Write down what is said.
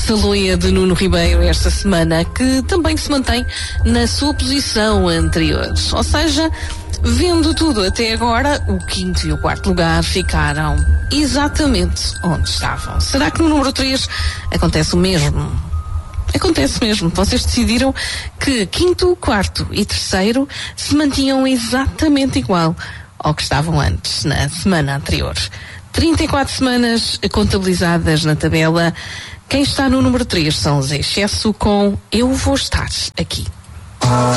Aleluia de Nuno Ribeiro esta semana, que também se mantém na sua posição anterior. Ou seja, vendo tudo até agora, o quinto e o quarto lugar ficaram exatamente onde estavam. Será que no número 3 acontece o mesmo? Acontece mesmo. Vocês decidiram que quinto, quarto e terceiro se mantinham exatamente igual ao que estavam antes, na semana anterior. 34 semanas contabilizadas na tabela. Quem está no número 3 são os Excesso com Eu Vou Estar Aqui.